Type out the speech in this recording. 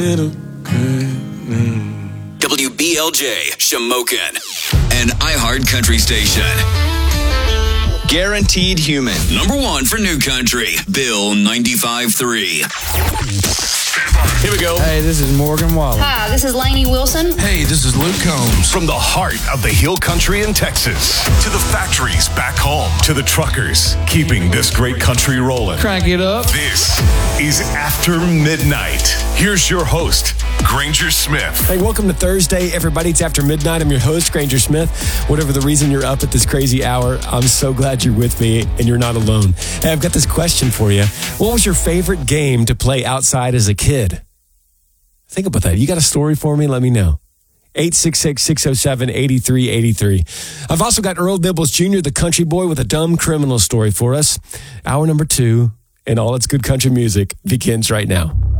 WBLJ, Shamokin, an iHeart Country station. Guaranteed human. Number one for new country. Bill 95.3. Here we go. Hey, this is Morgan Wallen. Hi, this is Lainey Wilson. Hey, this is Luke Combs. From the heart of the Hill Country in Texas to the factories back home to the truckers keeping this great country rolling. Crank it up. This is After Midnight. Here's your host, Granger Smith. Hey, welcome to Thursday, everybody. It's After Midnight. I'm your host, Granger Smith. Whatever the reason you're up at this crazy hour, I'm so glad you're with me and you're not alone. Hey, I've got this question for you. What was your favorite game to play outside as a kid? Think about that. You got a story for me? Let me know. 866-607-8383. I've also got Earl Nibbles Jr., the country boy, with a dumb criminal story for us. Hour number 2 and all its good country music begins right now.